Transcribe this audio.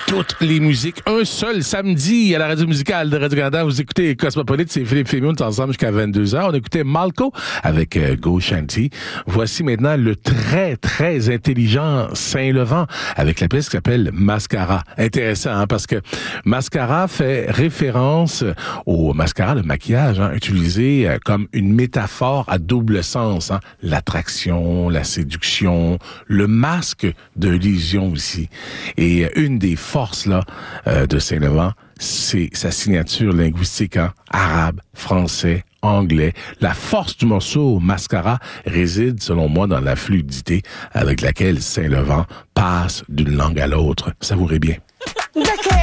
toutes les musiques. Un seul samedi à la radio musicale de Radio-Canada. Vous écoutez Cosmopolite, c'est Philippe Fémion, on est ensemble jusqu'à 22h. On écoutait Malco avec Go Shanty. Voici maintenant le très, très intelligent Saint-Levant avec la pièce qui s'appelle Mascara. Intéressant, hein, parce que Mascara fait référence au mascara, le maquillage, hein, utilisé comme une métaphore à double sens. Hein. L'attraction, la séduction, le masque de l'illusion aussi. Et une des forces là de Saint-Levant, c'est sa signature linguistique, hein, arabe, français, anglais. La force du morceau Mascara réside, selon moi, dans la fluidité avec laquelle Saint-Levant passe d'une langue à l'autre. Savourez bien. D'accord.